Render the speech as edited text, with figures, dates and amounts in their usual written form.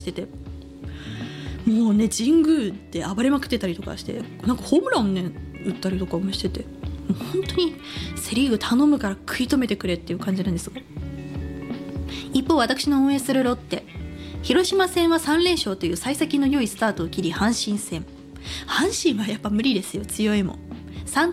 してて、もうね神宮で暴れまくってたりとかして、なんかホームランね打ったりとかもしてて、もう本当にセリーグ頼むから食い止めてくれっていう感じなんですが、一方私の応援するロッテ、広島戦は3連勝という幸先の良いスタートを切り阪神戦、阪神はやっぱ無理ですよ、強いもん。